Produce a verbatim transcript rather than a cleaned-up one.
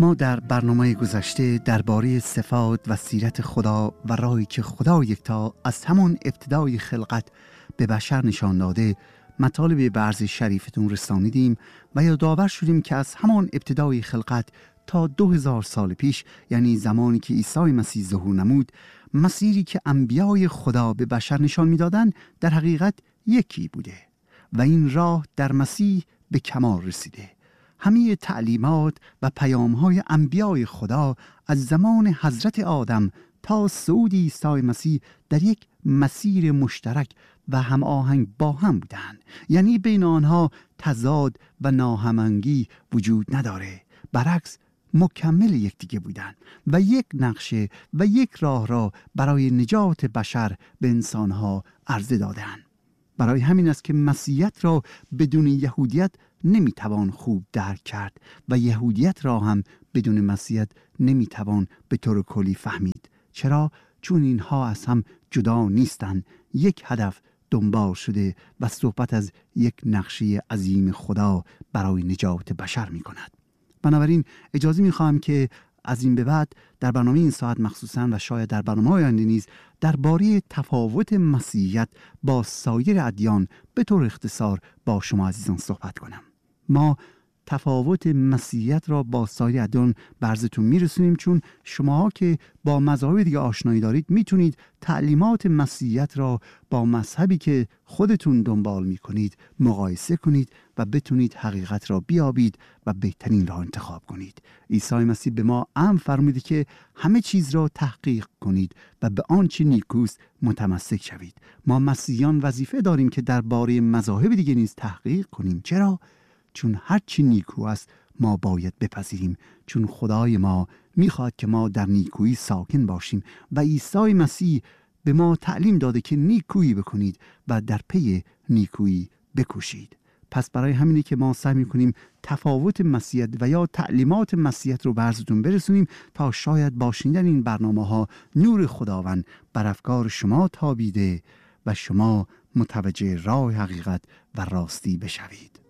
ما در برنامه گذشته درباره صفات و سیرت خدا و راهی که خدا یکتا از همان ابتدای خلقت به بشر نشان داده مطالب بعضی شریفتون رسانیدیم و یادآور شدیم که از همان ابتدای خلقت تا دو هزار سال پیش، یعنی زمانی که عیسی مسیح ظهور نمود، مسیری که انبیای خدا به بشر نشان می‌دادند در حقیقت یکی بوده و این راه در مسیح به کمال رسیده. همه تعلیمات و پیام‌های انبیای خدا از زمان حضرت آدم تا صعود عیسی مسیح در یک مسیر مشترک و هم آهنگ با هم بودند، یعنی بین آنها تضاد و ناهماهنگی وجود نداره، برعکس مکمل یکدیگه بودند و یک نقشه و یک راه را برای نجات بشر به انسانها عرضه دادند. برای همین است که مسیحیت را بدون یهودیت نمیتوان خوب درک کرد و یهودیت را هم بدون مسیحیت نمیتوان به طور کلی فهمید. چرا؟ چون اینها از هم جدا نیستند، یک هدف دنبال شده و صحبت از یک نقشه عظیم خدا برای نجات بشر می کند. بنابراین اجازه می خواهم که از این به بعد در برنامه این ساعت مخصوصاً و شاید در برنامه آینده نیز درباره تفاوت مسیحیت با سایر ادیان به طور اختصار با شما عزیزان صحبت کنم. ما تفاوت مسیحیت را با سایر ادیان برزتون میرسونیم، چون شماها که با مذاهب دیگه آشنایی دارید میتونید تعلیمات مسیحیت را با مذهبی که خودتون دنبال میکنید مقایسه کنید و بتونید حقیقت را بیابید و بهترین را انتخاب کنید. عیسی مسیح به ما امر فرموده که همه چیز را تحقیق کنید و به آنچه نیکوست متمسک شوید. ما مسیحیان وظیفه داریم که درباره مذاهب دیگه نیز تحقیق کنیم. چرا؟ چون هر چی نیکو است ما باید بپذیریم، چون خدای ما میخواد که ما در نیکویی ساکن باشیم و عیسی مسیح به ما تعلیم داده که نیکویی بکنید و در پی نیکویی بکوشید. پس برای همینه که ما سعی میکنیم تفاوت مسیحیت و یا تعلیمات مسیحیت رو برزتون برسونیم تا شاید با شنیدن این برنامه ها نور خداوند بر افکار شما تابیده و شما متوجه راه حقیقت و راستی بشوید.